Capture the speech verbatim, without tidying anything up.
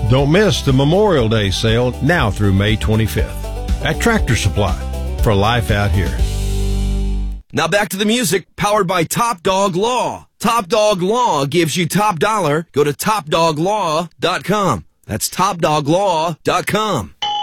Don't miss the Memorial Day sale now through May twenty-fifth at Tractor Supply for life out here. Now back to the music, powered by Top Dog Law. Top Dog Law gives you top dollar. Go to top dog law dot com. That's top dog law dot com.